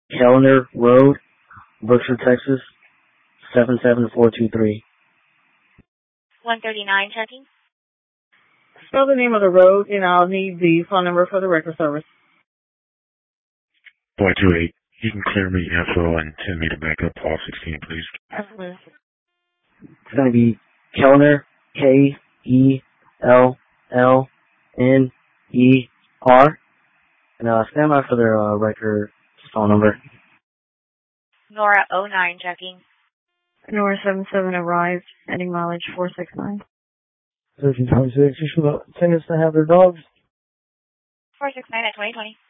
Kellner Road, Brookshire, Texas, 77423. 139, checking. Spell the name of the road, and I'll need the phone number for the record service. 428. You can clear me info and send me the backup off 16, please. Absolutely. It's going to be Kellner, Kellner. And stand by for their record phone number. Nora 09, checking. Nora 77 arrived, heading mileage 469. 1326, you should send us to have their dogs. 469 at 2020.